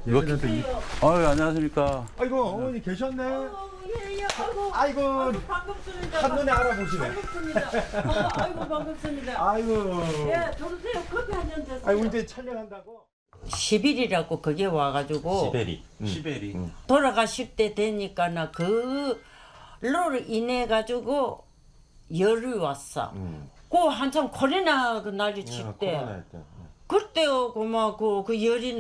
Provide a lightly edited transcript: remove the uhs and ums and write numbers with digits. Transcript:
아유, 안녕하십니까. 아이고 어머니 계셨네. 예, 아이고 반갑습니다. 한눈에 알아보시네. 반갑습니다. 아이고 반갑습니다. 아이고. 예, 들으세요. 커피 한 잔 드세요. 아이고 이제 촬영한다고. 시빌이라고 그게 와가지고 시베리. 시베리. 돌아가실 때 되니까는 그로 인해 가지고 열이 왔어. 그 한참 코로나 그 날이 칠 때. 코로나 때. 그때요, 그막 그 열이